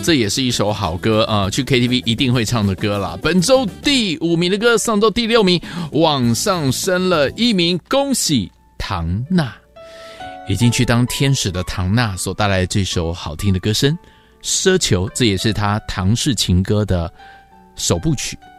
这也是一首好歌啊，去 KTV 一定会唱的歌啦。本周第5名的歌，上周第6名，往上升了1名，恭喜唐娜。已经去当天使的唐娜所带来这首好听的歌声《奢求》，这也是她唐氏情歌的首部曲。